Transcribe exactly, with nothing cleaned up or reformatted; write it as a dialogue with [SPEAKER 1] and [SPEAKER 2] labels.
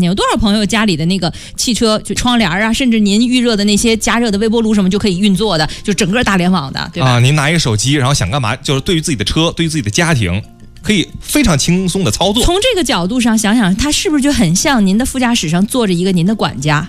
[SPEAKER 1] 天，有多少朋友家里的那个汽车就窗帘啊，甚至您预热的那些加热的微波炉什么就可以运作的，就整个大联网的，对吧？
[SPEAKER 2] 啊，您拿一个手机，然后想干嘛，就是对于自己的车，对于自己的家庭。可以非常轻松的操作。
[SPEAKER 1] 从这个角度上想想，它是不是就很像您的副驾驶上坐着一个您的管家？